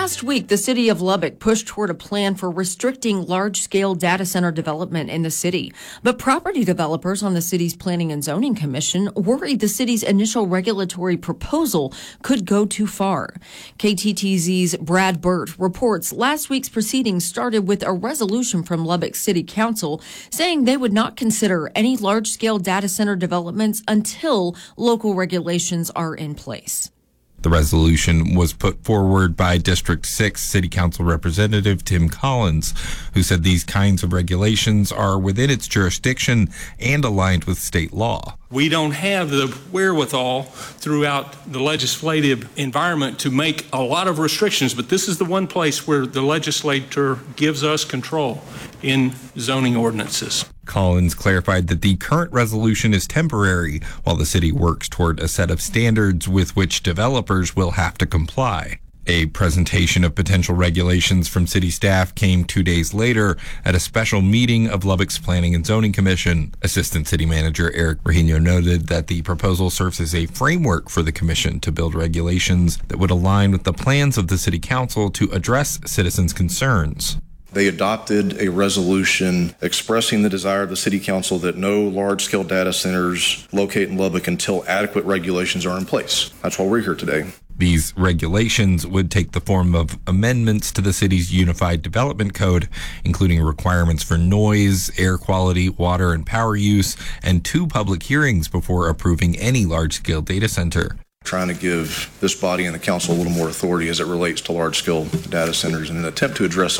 Last week, the city of Lubbock pushed toward a plan for restricting large-scale data center development in the city. But property developers on the city's Planning and Zoning Commission worried the city's initial regulatory proposal could go too far. KTTZ's Brad Burt reports last week's proceedings started with a resolution from Lubbock City Council saying they would not consider any large-scale data center developments until local regulations are in place. The resolution was put forward by District 6 City Council Representative Tim Collins, who said these kinds of regulations are within its jurisdiction and aligned with state law. We don't have the wherewithal throughout the legislative environment to make a lot of restrictions, but this is the one place where the legislature gives us control in zoning ordinances. Collins clarified that the current resolution is temporary while the city works toward a set of standards with which developers will have to comply. A presentation of potential regulations from city staff came 2 days later at a special meeting of Lubbock's Planning and Zoning Commission. Assistant City Manager Eric Brahino noted that the proposal serves as a framework for the commission to build regulations that would align with the plans of the City Council to address citizens' concerns. They adopted a resolution expressing the desire of the City Council that no large-scale data centers locate in Lubbock until adequate regulations are in place. That's why we're here today. These regulations would take the form of amendments to the city's Unified Development Code, including requirements for noise, air quality, water, and power use, and 2 public hearings before approving any large-scale data center. Trying to give this body and the council a little more authority as it relates to large-scale data centers in an attempt to address